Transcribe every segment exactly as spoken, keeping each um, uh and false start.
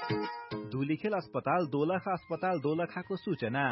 धुलीखेल अस्पताल दोलखा अस्पताल दोलखाको सूचना।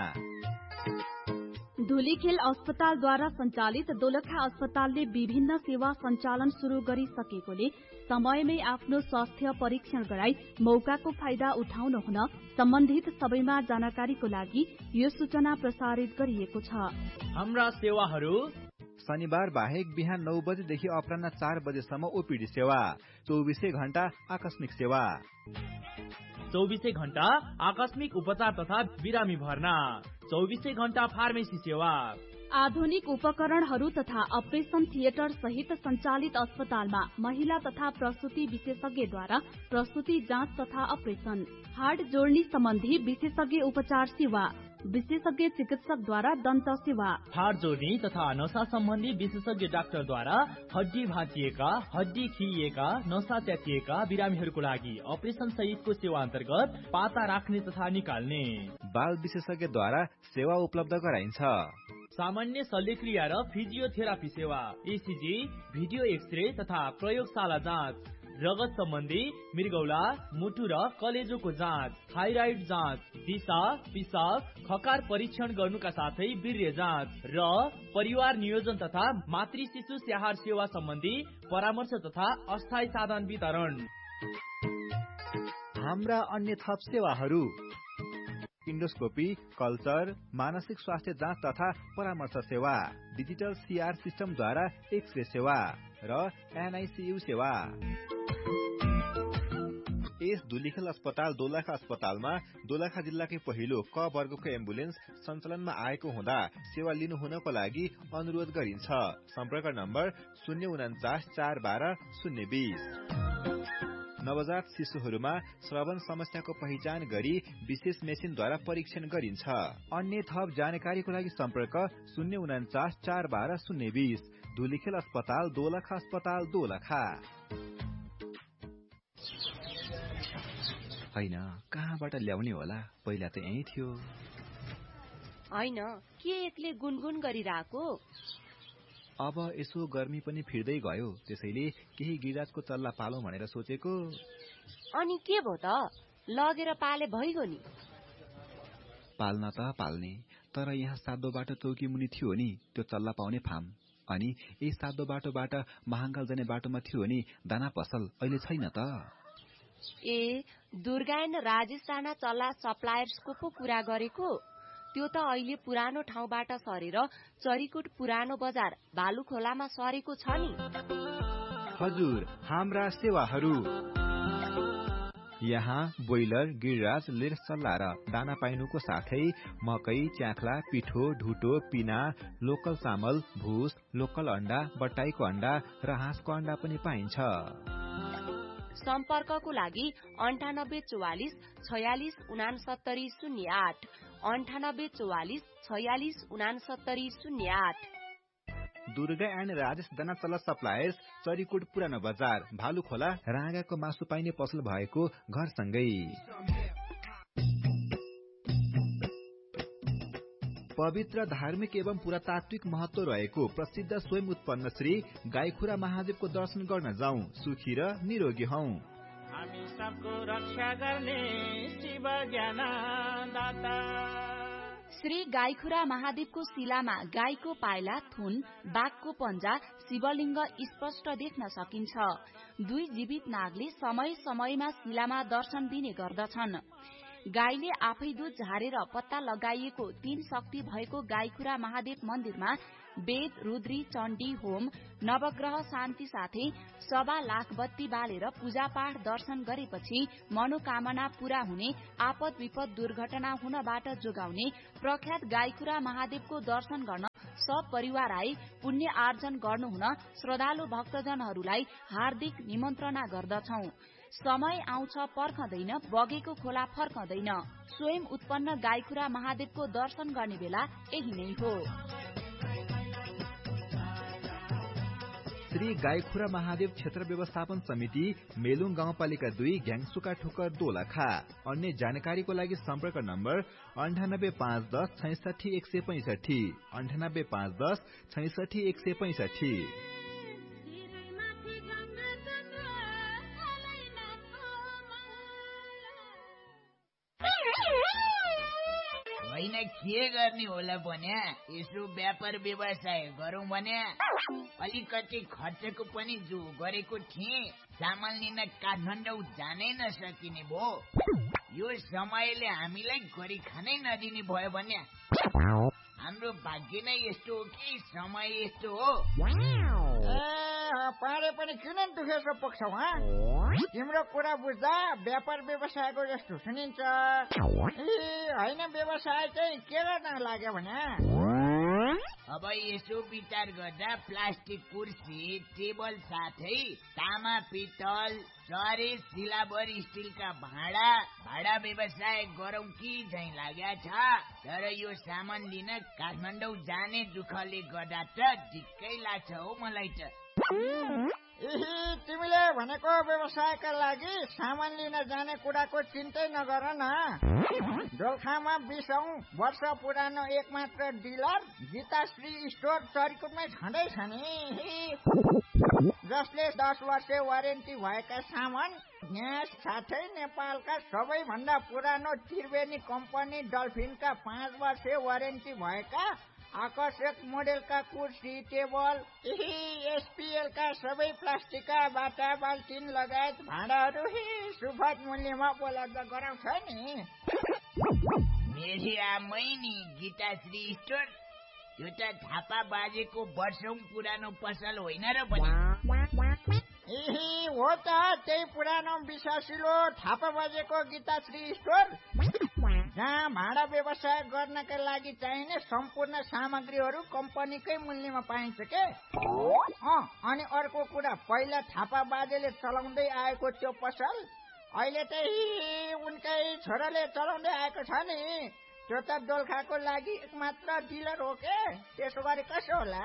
धुलीखेल अस्पतालद्वारा सञ्चालित दोलखा अस्पतालले विभिन्न सेवा सञ्चालन शुरू गरिसकेकोले समयमै आफ्नो स्वास्थ्य परीक्षण गराई मौकाको फाइदा उठाउन हुन सम्बन्धित सबैमा जानकारीको लागि यो सूचना प्रसारित गरिएको छ। हाम्रा सेवाहरू शनिबार बाहेक बिहान नौ बजेदेखि अपराह्न चार बजेसम्म ओपीडी सेवा, चौबिसै घण्टा आकस्मिक सेवा, चौबिसै घण्टा आकस्मिक उपचार तथा बिरामी भर्ना, चौबिसै घण्टा फार्मेसी सेवा, आधुनिक उपकरणहरू तथा अपरेशन थिएटर सहित सञ्चालित अस्पतालमा महिला तथा प्रसुति विशेषज्ञद्वारा प्रसुति जाँच तथा अपरेशन, हाड जोड्नी सम्बन्धी विशेषज्ञ उपचार सेवा, विशेषज्ञ चिकित्सकद्वारा दन्त सेवा, हाड जोड्नी तथा नसा सम्बन्धी विशेषज्ञ डाक्टरद्वारा हड्डी भाँचिएका, हड्डी खिइएका, नसा च्यातिएका बिरामीहरूको लागि अपरेशन सहितको सेवा अन्तर्गत पाता राख्ने तथा निकाल्ने, बाल विशेषज्ञद्वारा सेवा उपलब्ध गराइन्छ। सामान्य शल्यक्रिया र फिजियोथेरापी सेवा, एसीजी, भिडियो एक्सरे तथा प्रयोगशाला जाँच, रगत सम्बन्धी मृगौला, मुटु र कलेजोको जाँच, थाइराइड जाँच, दिशा, पिसाब, खकार परीक्षण गर्नुका साथै वीर्य जाँच र परिवार नियोजन तथा मातृ शिशु स्याहार सेवा सम्बन्धी परामर्श तथा अस्थायी साधन वितरण। हाम्रा अन्य थप सेवाहरू इन्डोस्कोपी, कल्चर, मानसिक स्वास्थ्य जाँच तथा परामर्श सेवा, डिजिटल सीआर सिस्टमद्वारा एक्सरे सेवा र एनआईसीयू सेवा। यस धुलीखेल अस्पताल दोलखा अस्पतालमा दोलखा जिल्लाकै पहिलो क वर्गको एम्बुलेन्स सञ्चालनमा आएको हुँदा सेवा लिनु हुनको लागि अनुरोध गरिन्छ। सम्पर्क नम्बर शून्य उन्चास चार बाह्र शून्य बीस। नवजात शिशुहरूमा श्रवण समस्याको पहिचान गरी विशेष मेसिनद्वारा परीक्षण गरिन्छ। अन्य थप जानकारीको लागि सम्पर्क शून्य उन्चास चार बाह्र शून्य बीस। धुलीखेल अस्पताल दोलखा अस्पताल दोलखा। हैन, कहाँबाट ल्याउने होला? पहिला त यही थियो। हैन, के एक्लै गुनगुन गरिरहेको? अब यसो गर्मी पनि फिर्दै गयो, त्यसैले केही गिराजको चल्ला पालौं भनेर सोचेको। अनि के भो त? लगेर पाले भइगयो नि। पाल्न त पाल्ने, तर यहाँ सातो बाटो चौकी मुनि थियो नि त्यो चल्ला पाउने फार्म, अनि यही सातो बाटोबाट महाङ्काल जाने बाटोमा थियो नि दाना पसल, अहिले छैन त। ए, दुर्गायन राजेश राणा चल्ला सप्लायर्सको पो कुरा गरेको? त्यो त अहिले पुरानो ठाउँबाट सरेर चरीकोट पुरानो बजार भालुखोलामा सरेको छ नि। हजुर, हाम्रा सेवाहरू यहाँ बोइलर, गिरिराज, लेर चल्ला र दाना पाइनुको साथै मकै, च्याख्ला, पिठो, ढुटो, पिना, लोकल चामल, भुस, लोकल अन्डा, बट्टाईको अन्डा र हाँसको अन्डा पनि पाइन्छ। सम्पर्कको लागि अन्ठानब्बे चौवालिस छयालिस उनासत्तरी शून्य आठ, अन्ठानब्बे चौवालिस छयालिस उनासत्तरी शून्य आठ। दुर्गा एन्ड राजेश दाना चल्ला सप्लायर्स, चरीकोट पुरानो बजार भालुखोला, राँगाको मासु पाइने पसल भएको घरसँगै। पवित्र धार्मिक एवं पुरातात्विक महत्व रहेको प्रसिद्ध स्वयं उत्पन्न श्री गाईखुरा महादेवको दर्शन गर्न जाउँ, सुखी र निरोगी हौ। हामी सबको रक्षा गर्ने शिव ज्ञानदाता। श्री गाईखुरा महादेवको शिलामा गाईको पाइला, थुन, बाघको पञ्जा, शिवलिङ्ग स्पष्ट देख्न सकिन्छ। दुई जीवित नागले समय समयमा शिलामा दर्शन दिने गर्दछन्। गाईले आफै दूध झारेर पत्ता लगाइएको तीन शक्ति भएको गाईखुरा महादेव मन्दिरमा वेद, रुद्री, चण्डी होम, नवग्रह शान्ति साथै सवा लाख बत्ती बालेर पूजापाठ दर्शन गरेपछि मनोकामना पूरा हुने, आपद विपद दुर्घटना हुनबाट जोगाउने प्रख्यात गाईखुरा महादेवको दर्शन गर्न सब परिवार आई पुण्य आर्जन गर्नुहुन श्रद्धालु भक्तजनहरूलाई हार्दिक निमन्त्रणा गर्दछौ। समय आउँछ पर्खदैन, बगेको खोला फर्कदैन। स्वयं उत्पन्न गाईखुरा महादेवको दर्शन गर्ने बेला यही नै हो। श्री गाईखुरा महादेव क्षेत्र व्यवस्थापन समिति, मेलुङ गाउँपालिका दुई, घ्याङसुका ठोकर दोलखा। अन्य जानकारीको लागि सम्पर्क नम्बर अन्ठानब्बे पाँच दस छैसठी एक सय पैंसठी, अन्ठानब्बे पाँच दस छैसठी एक सय पैंसठी। होइन के गर्ने होला भने यसो व्यापार व्यवसाय गरौँ भने अलिकति खर्चको पनि जो गरेको थिएँ सामान लिन काठमाडौँ जानै नसकिने भो। यो समयले हामीलाई गरी खानै नदिने भयो भने हाम्रो भाग्य नै यस्तो हो कि समय यस्तो हो। पारे पनि किन दुखेको पुग्छौ? तिम्रो कुरा बुझ्दा व्यापार व्यवसायको जस्तो सुनिन्छ। होइन व्यवसाय चाहिँ के गर्न लाग्यो भने अब यसो विचार गर्दा प्लास्टिक कुर्सी टेबल साथै तामा पित्तल चरे सिलाबर स्टिलका भाँडा भाडा व्यवसाय गरौँ कि झै लाग्या छ। तर यो सामान लिन काठमाडौँ जाने दुःखले गर्दा त ढिक्कै लाग्छ हो मलाई त। तिमीले भनेको व्यवसायका लागि सामान लिन जाने कुराको चिन्तै नगर न। दोलखामा बीसौं वर्ष पुरानो एक मात्र डिलर गीताश्री स्टोर चरिकोटमै छँदैछ नि, जसले दस वर्ष वारेन्टी भएका सामान ग्यास साथै नेपालका सबैभन्दा पुरानो त्रिवेणी कम्पनी डल्फिनका पाँच वर्ष वारेन्टी भएका आकर्षक मोडेलका कुर्सी टेबल एसपीएलका सबै प्लास्टिकका बाटा बाल्टिन लगायत भाँडाहरू सुपथ मूल्यमा उपलब्ध गराउँछ नि। मेरी आमै नि गीताश्री स्टोर यो त थापा बाजेको वर्षौं पुरानो पसल होइन र पनि। हो त त्यही पुरानो विश्वासिलो थापा बाजेको गीताश्री स्टोर जहाँ भाडा व्यवसाय गर्नका लागि चाहिने सम्पूर्ण सामग्रीहरू कम्पनीकै मूल्यमा पाइन्छ के। अनि अर्को कुरा, पहिला थापा बाजेले चलाउँदै आएको त्यो पसल अहिले त उनकै छोराले चलाउँदै आएको छ नि। त्यो त दोलखाको लागि एकमात्र डिलर हो के। त्यसो गरे कसो होला?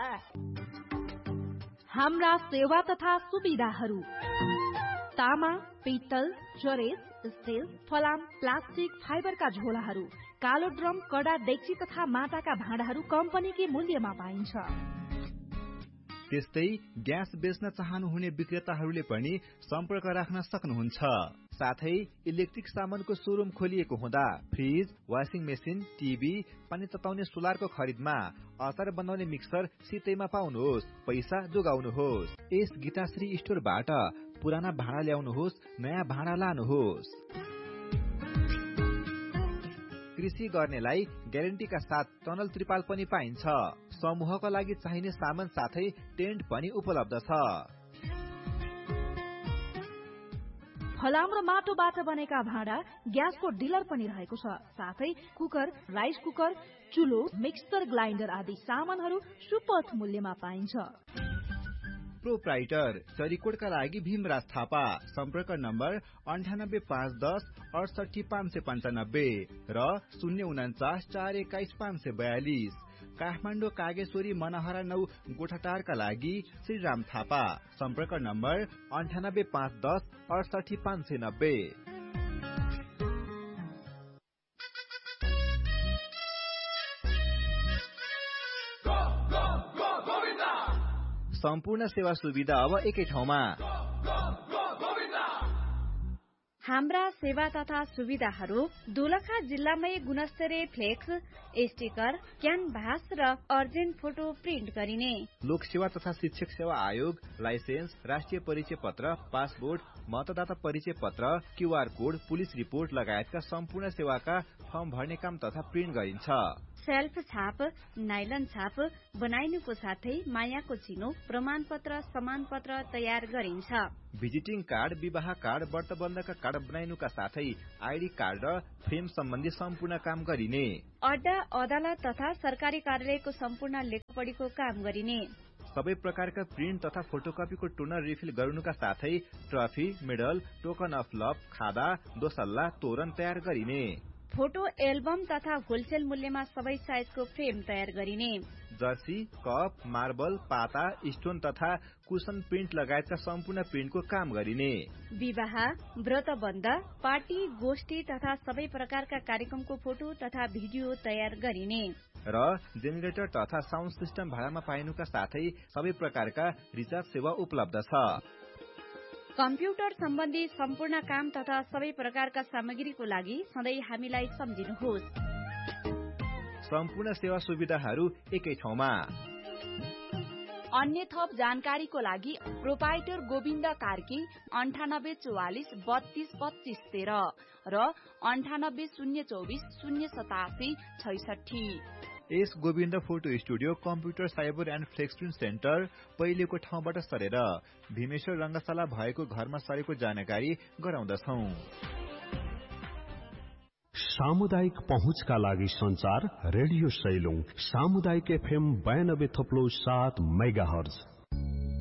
हाम्रा सेवा तथा सुविधाहरू तामा पित्तल चरेस स्टिल फलाम प्लास्टिक फाइबरका झोलाहरू कालो ड्रम कडा डेक्ची तथा माटाका भाँडाहरू कम्पनीकै मूल्यमा पाइन्छ। त्यस्तै ग्यास बेच्न चाहनुहुने विक्रेताहरूले पनि सम्पर्क राख्न सक्नुहुन्छ। साथै इलेक्ट्रिक सामानको शोरूम खोलिएको हुँदा फ्रिज वाशिङ मेसिन टिभी पानी तताउने सोलरको खरिदमा अचार बनाउने मिक्सर सितैमा पाउनुहोस्, पैसा जोगाउनुहोस्। यस गीताश्री स्टोरबाट पुराना भाँडा ल्याउनुहोस्, नयाँ भाँडा लानुहोस्। कृषि गर्नेलाई ग्यारेन्टीका साथ टनल त्रिपाल पनि पाइन्छ। समूहको लागि चाहिने सामान साथै टेन्ट पनि उपलब्ध छ। फलाम र माटोबाट बनेका भाँडा ग्यासको डिलर पनि रहेको छ। साथै cooker rice cooker चुलो mixer grinder आदि सामानहरू सुपथ मूल्यमा पाइन्छ। प्रोप्राइटर चरिकोटका लागि भीमराज थापा। सम्पर्क नम्बर अन्ठानब्बे पाँच दस अडसठी पाँच सय पन्चानब्बे र शून्य उन्चास चार एक्काइस पाँच सय बयालिस। काठमाडौँ कागेश्वरी मनहरा नौ गोठाटारका लागि श्रीराम थापा। सम्पर्क नम्बर अन्ठानब्बे पाँच दस अडसठी पाँच सय नब्बे। सम्पूर्ण सेवा सुविधा अब एकै ठाउँमा। हाम्रा सेवा तथा सुविधाहरू दोलखा जिल्लामै गुणस्तरीय फ्लेक्स स्टिकर क्यानभास र अर्जेन्ट फोटो प्रिन्ट गरिने, लोक सेवा तथा शिक्षक सेवा आयोग लाइसेन्स राष्ट्रिय परिचय पत्र पासपोर्ट मतदाता परिचय पत्र क्यूआर कोड पुलिस रिपोर्ट लगायतका सम्पूर्ण सेवाका फर्म भर्ने काम तथा प्रिन्ट गरिन्छ। सेल्फ छाप नाइलन छाप बनाइनुको साथै मायाको चिनो प्रमाणपत्र समानपत्र तयार गरिन्छ। भिजिटिङ कार्ड विवाह कार्ड व्रतबन्धका कार्ड बनाइनुका साथै आइडी कार्ड र फ्रेम सम्बन्धी सम्पूर्ण काम गरिने, अड्डा अदालत तथा सरकारी कार्यालयको सम्पूर्ण लेखापढीको काम गरिने, सबै प्रकारका प्रिन्ट तथा फोटोकपीको टोनर रिफिल गर्नुका साथै trophy medal token of love खादा दोसल्ला तोरण तयार गरिने, फोटो एल्बम तथा होलसेल मूल्यमा सबै साइजको फ्रेम तयार गरिने, जर्सी कप मार्बल पाता स्टोन तथा कुसन प्रिन्ट लगायतका सम्पूर्ण प्रिन्टको काम गरिने, विवाह व्रतबन्ध पार्टी गोष्ठी तथा सबै प्रकारका कार्यक्रमको फोटो तथा भिडियो तयार गरिने र जेनेरेटर तथा साउन्ड सिस्टम भाडामा पाइनुका साथै सबै प्रकारका रिचार्ज सेवा उपलब्ध छ। कम्प्युटर सम्बन्धी सम्पूर्ण काम तथा सबै प्रकारका सामग्रीको लागि सधैँ हामीलाई सम्झिनुहोस्। सम्पूर्ण सेवा सुविधाहरू एकै ठाउँमा। अन्य थप जानकारीको लागि प्रोपाइटर गोविन्द कार्की अन्ठानब्बे चौवालिस बत्तीस पच्चीस तेह्र र अन्ठानब्बे शून्य चौबिस शून्य सतासी छैसठी। यस Govind photo studio computer cyber and फ्लेक्सप्रिन्ट centre पहिलेको ठाउँबाट सरेर भीमेश्वर रंगशाला भएको घरमा सरेको जानकारी गराउँदछौ। सामुदायिक पहुँचका लागि संचार रेडियो सैलुङ सामुदायिक एफएम बयानब्बे थप्लो सात मेगा हर्ज।